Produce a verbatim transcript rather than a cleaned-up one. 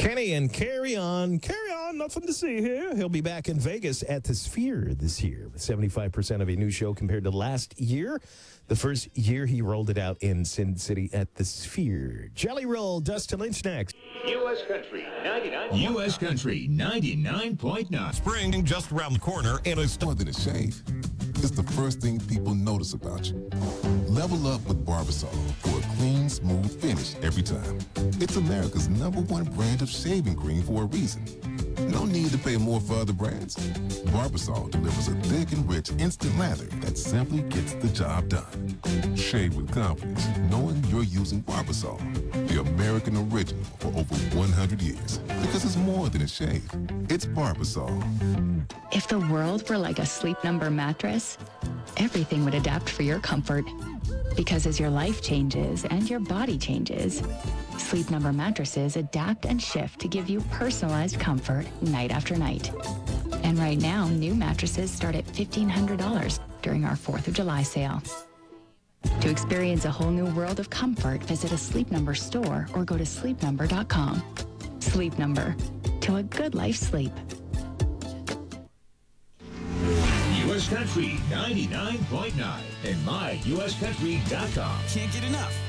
Kenny and Carry On. Carry On, nothing to see here. He'll be back in Vegas at the Sphere this year with seventy-five percent of a new show compared to last year. The first year he rolled it out in Sin City at the Sphere. Jelly Roll, Dustin Lynch next. U S Country ninety-nine. U S Country ninety-nine point nine. Spring just around the corner, and it's more than a shave. It's the first thing people notice about you. Level up with Barbasol for a clean, smooth finish every time. It's America's number one brand of shaving cream for a reason. No need to pay more for other brands. Barbasol delivers a thick and rich instant lather that simply gets the job done. Shave with confidence, knowing you're using Barbasol, the American original for over one hundred years. Because it's more than a shave. It's Barbasol. If the world were like a Sleep Number mattress, everything would adapt for your comfort. Because as your life changes and your body changes, Sleep Number mattresses adapt and shift to give you personalized comfort night after night. And right now, new mattresses start at fifteen hundred dollars during our fourth of July sale. To experience a whole new world of comfort, visit a Sleep Number store or go to sleep number dot com. Sleep Number. To a good life sleep. U S Country ninety-nine point nine and my U S country dot com. Can't get enough.